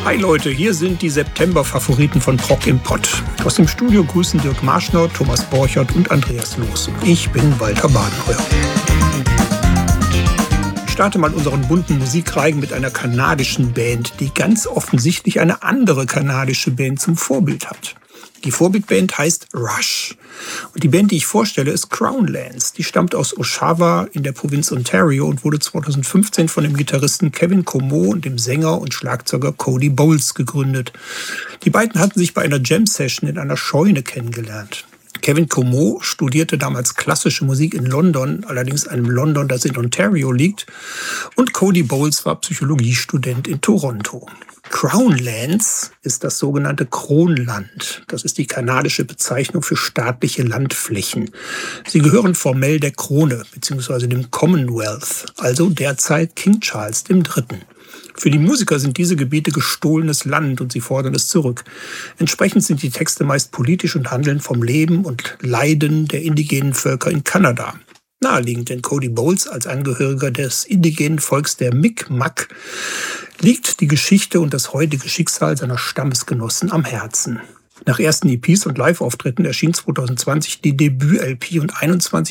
Hi Leute, hier sind die September-Favoriten von Prog im Pott. Aus dem Studio grüßen Dirk Marschner, Thomas Borchert und Andreas Loos. Ich bin Walter Badenheuer. Ich starte mal unseren bunten Musikreigen mit einer kanadischen Band, die ganz offensichtlich eine andere kanadische Band zum Vorbild hat. Die Vorbildband heißt Rush. Und die Band, die ich vorstelle, ist Crownlands. Die stammt aus Oshawa in der Provinz Ontario und wurde 2015 von dem Gitarristen Kevin Comeau und dem Sänger und Schlagzeuger Cody Bowles gegründet. Die beiden hatten sich bei einer Jam-Session in einer Scheune kennengelernt. Kevin Comeau studierte damals klassische Musik in London, allerdings einem London, das in Ontario liegt. Und Cody Bowles war Psychologiestudent in Toronto. Crownlands ist das sogenannte Kronland. Das ist die kanadische Bezeichnung für staatliche Landflächen. Sie gehören formell der Krone bzw. dem Commonwealth, also derzeit King Charles III. Für die Musiker sind diese Gebiete gestohlenes Land und sie fordern es zurück. Entsprechend sind die Texte meist politisch und handeln vom Leben und Leiden der indigenen Völker in Kanada. Naheliegend, denn Cody Bowles als Angehöriger des indigenen Volks der Mi'kmaq liegt die Geschichte und das heutige Schicksal seiner Stammesgenossen am Herzen. Nach ersten EPs und Live-Auftritten erschien 2020 die Debüt-LP und 21